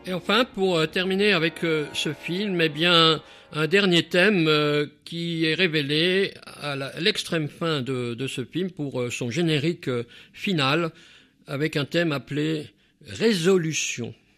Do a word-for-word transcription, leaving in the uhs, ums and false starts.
Et enfin, pour euh, terminer avec euh, ce film, eh bien, un dernier thème euh, qui est révélé à la- à l'extrême fin de, de ce film pour euh, son générique euh, final, avec un thème appelé Résolution.